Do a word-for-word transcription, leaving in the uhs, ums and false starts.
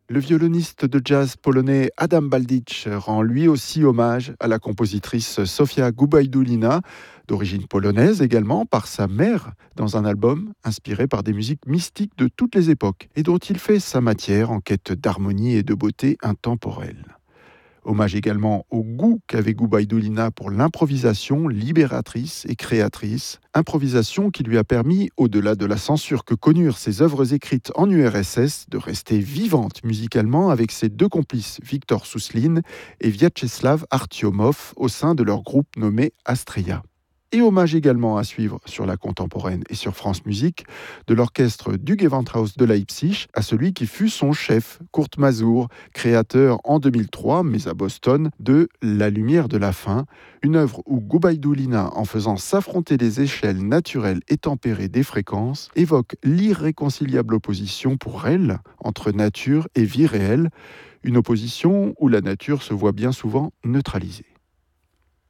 Le violoniste de jazz polonais Adam Baldich rend lui aussi hommage à la compositrice Sofia Gubajdulina, d'origine polonaise également, par sa mère, dans un album inspiré par des musiques mystiques de toutes les époques et dont il fait sa matière en quête d'harmonie et de beauté intemporelle. Hommage également au goût qu'avait Gubajdulina pour l'improvisation libératrice et créatrice, improvisation qui lui a permis, au-delà de la censure que connurent ses œuvres écrites en U R S S, de rester vivante musicalement avec ses deux complices Viktor Souslin et Vyacheslav Artyomov au sein de leur groupe nommé Astria. Et hommage également à suivre sur la contemporaine et sur France Musique de l'orchestre du Gewandhaus de Leipzig à celui qui fut son chef, Kurt Masur, créateur en deux mille trois, mais à Boston, de La lumière de la fin, une œuvre où Gubajdulina, en faisant s'affronter les échelles naturelles et tempérées des fréquences, évoque l'irréconciliable opposition pour elle entre nature et vie réelle, une opposition où la nature se voit bien souvent neutralisée.